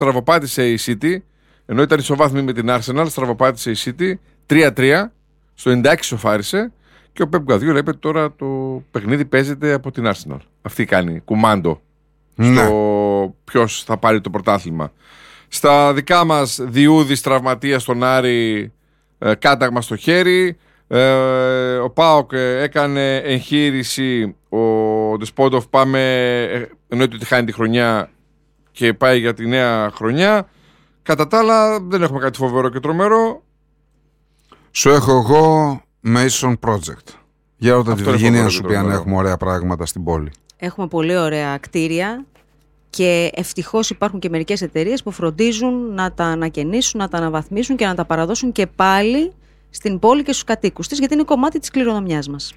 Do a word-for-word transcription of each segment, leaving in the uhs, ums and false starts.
στραβοπάτησε η City, ενώ ήταν ισοβάθμη με την Arsenal, στραβοπάτησε η City τρία τρία, στο ενενήντα έξι σοφάρισε και ο Pep Guardiola είπε τώρα το παιχνίδι παίζεται από την Arsenal. Αυτή κάνει κουμάντο ναι. στο ποιος θα πάρει το πρωτάθλημα. Στα δικά μας, Διούδης τραυματίας στον Άρη, ε, κάταγμα στο χέρι. Ε, ο ΠΑΟΚ έκανε εγχείρηση, ο Ντεσπόντοφ πάμε, εννοείται ότι χάνει τη χρονιά και πάει για τη νέα χρονιά. Κατά τα άλλα δεν έχουμε κάτι φοβερό και τρομερό. Σου έχω εγώ Mason Project. Για ρώτα τη Βυργίνια, σου πει αν έχουμε ωραία πράγματα στην πόλη. Έχουμε πολύ ωραία κτίρια και ευτυχώς υπάρχουν και μερικές εταιρείες που φροντίζουν να τα ανακαινήσουν, να τα αναβαθμίσουν και να τα παραδώσουν και πάλι στην πόλη και στους κατοίκους της, γιατί είναι κομμάτι της κληρονομιάς μας.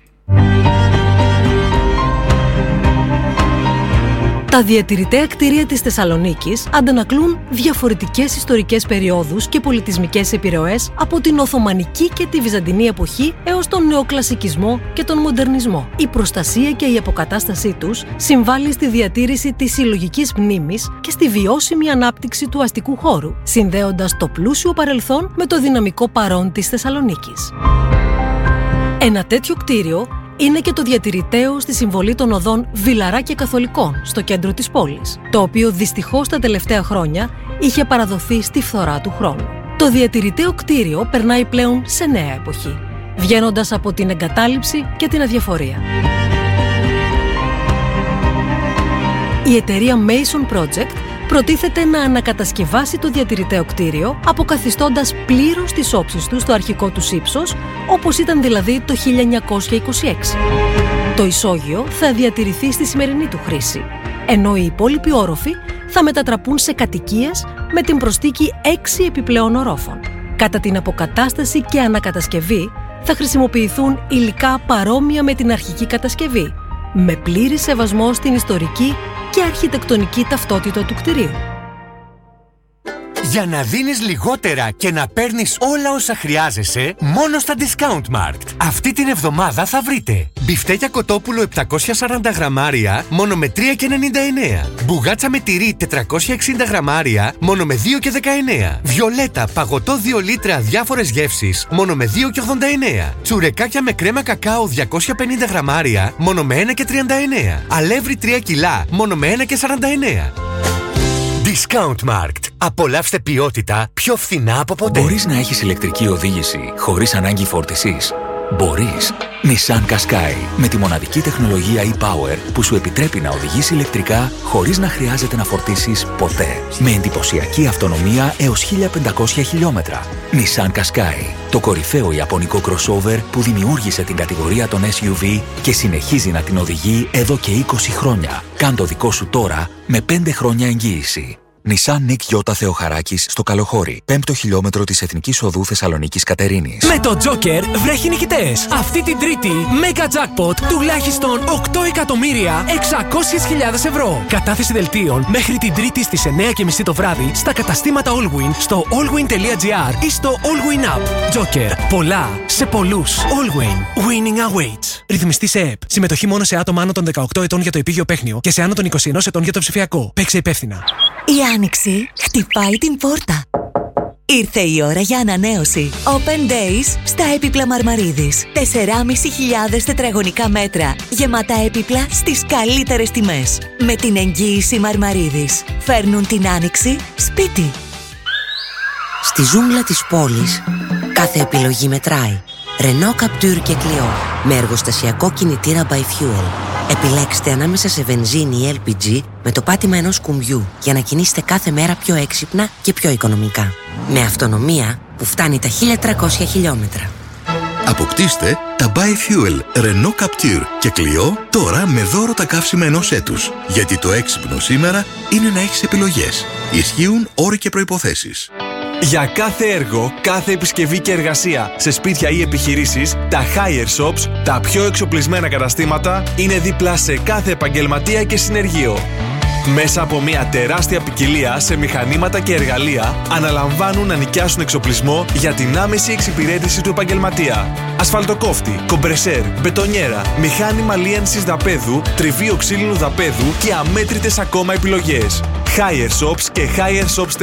Τα διατηρηταία κτίρια της Θεσσαλονίκης αντανακλούν διαφορετικές ιστορικές περιόδους και πολιτισμικές επιρροές από την Οθωμανική και τη Βυζαντινή εποχή έως τον νεοκλασικισμό και τον μοντερνισμό. Η προστασία και η αποκατάστασή τους συμβάλλει στη διατήρηση της συλλογικής μνήμης και στη βιώσιμη ανάπτυξη του αστικού χώρου, συνδέοντας το πλούσιο παρελθόν με το δυναμικό παρόν της Θεσσαλονίκης. Ένα τέτοιο κτίριο είναι και το διατηρηταίο στη συμβολή των οδών Βιλαρά και Καθολικών στο κέντρο της πόλης, το οποίο δυστυχώς τα τελευταία χρόνια είχε παραδοθεί στη φθορά του χρόνου. Το διατηρηταίο κτίριο περνάει πλέον σε νέα εποχή, βγαίνοντας από την εγκατάλειψη και την αδιαφορία. Η εταιρεία Mason Project προτίθεται να ανακατασκευάσει το διατηρηταίο κτίριο, αποκαθιστώντας πλήρως τις όψεις του στο αρχικό του ύψος, όπως ήταν δηλαδή το χίλια εννιακόσια είκοσι έξι. Το ισόγειο θα διατηρηθεί στη σημερινή του χρήση, ενώ οι υπόλοιποι όροφοι θα μετατραπούν σε κατοικίες με την προσθήκη έξι επιπλέον ορόφων. Κατά την αποκατάσταση και ανακατασκευή θα χρησιμοποιηθούν υλικά παρόμοια με την αρχική κατασκευή, με πλήρη σεβασμό στην ιστορική και αρχιτεκτονική ταυτότητα του κτηρίου. Για να δίνεις λιγότερα και να παίρνεις όλα όσα χρειάζεσαι, μόνο στα Discount Markt. Αυτή την εβδομάδα θα βρείτε μπιφτέκια κοτόπουλο επτακόσια σαράντα γραμμάρια μόνο με τρία και ενενήντα εννέα. Μπουγάτσα με τυρί τετρακόσια εξήντα γραμμάρια μόνο με δύο και δεκαεννέα. Βιολέτα παγωτό δύο λίτρα διάφορες γεύσεις μόνο με δύο και ογδόντα εννέα. Τσουρεκάκια με κρέμα κακάο διακόσια πενήντα γραμμάρια μόνο με ένα και τριάντα εννέα. Αλεύρι τρία κιλά μόνο με ένα και σαράντα εννέα. Discount Markt. Απολαύστε ποιότητα πιο φθηνά από ποτέ. Μπορείς να έχεις ηλεκτρική οδήγηση χωρίς ανάγκη φόρτισης. Μπορείς. Nissan Qashqai με τη μοναδική τεχνολογία e-Power που σου επιτρέπει να οδηγείς ηλεκτρικά χωρίς να χρειάζεται να φορτίσεις ποτέ. Με εντυπωσιακή αυτονομία έως χίλια πεντακόσια χιλιόμετρα. Nissan Qashqai, το κορυφαίο ιαπωνικό crossover που δημιούργησε την κατηγορία των ες γιου βι και συνεχίζει να την οδηγεί εδώ και είκοσι χρόνια. Κάν το δικό σου τώρα με πέντε χρόνια εγγύηση. Nissan Νικ Γιώτα Θεοχαράκης στο Καλοχώρι, πέμπτο χιλιόμετρο της Εθνικής Οδού Θεσσαλονίκης Κατερίνης. Με το Joker βρέχει νικητές. Αυτή την Τρίτη, Mega Jackpot τουλάχιστον οκτώ εκατομμύρια εξακόσιες χιλιάδες ευρώ. Κατάθεση δελτίων μέχρι την Τρίτη στις εννιά και μισή το βράδυ στα καταστήματα Allwin, στο allwin τελεία gr ή στο Allwin App. Joker. Πολλά σε πολλούς. Allwin. Winning awaits. Ρυθμιστή σε ΕΠ. Συμμετοχή μόνο σε άτομα άνω των δεκαοκτώ ετών για το επίγειο παίχνιο και σε άνω των είκοσι ένα ετών για το ψηφιακό. Παίξε υπεύθυνα. Η Άνοιξη χτυπάει την πόρτα. Ήρθε η ώρα για ανανέωση. Open Days στα έπιπλα Μαρμαρίδης. τεσσεράμισι χιλιάδες τετραγωνικά μέτρα. Γεμάτα έπιπλα στις καλύτερες τιμές. Με την εγγύηση Μαρμαρίδης. Φέρνουν την Άνοιξη σπίτι. Στη ζούγκλα της πόλης, κάθε επιλογή μετράει. Renault Captur και Clio. Με εργοστασιακό κινητήρα by Fuel. Επιλέξτε ανάμεσα σε βενζίνη ή ελ πι τζι με το πάτημα ενός κουμπιού για να κινήσετε κάθε μέρα πιο έξυπνα και πιο οικονομικά. Με αυτονομία που φτάνει τα χίλια τριακόσια χιλιόμετρα. Αποκτήστε τα by Fuel Renault Captur και Clio τώρα με δώρο τα καύσιμα ενός έτους. Γιατί το έξυπνο σήμερα είναι να έχεις επιλογές. Ισχύουν όροι και προϋποθέσεις. Για κάθε έργο, κάθε επισκευή και εργασία σε σπίτια ή επιχειρήσεις, τα Hire Shops, τα πιο εξοπλισμένα καταστήματα, είναι δίπλα σε κάθε επαγγελματία και συνεργείο. Μέσα από μια τεράστια ποικιλία σε μηχανήματα και εργαλεία, αναλαμβάνουν να νοικιάσουν εξοπλισμό για την άμεση εξυπηρέτηση του επαγγελματία. Ασφαλτοκόφτη, κομπρεσέρ, μπετονιέρα, μηχάνημα λίανσης δαπέδου, τριβείο ξύλινου δαπέδου και αμέτρητες ακόμα επιλογές. Hire Shops και Hire Shops.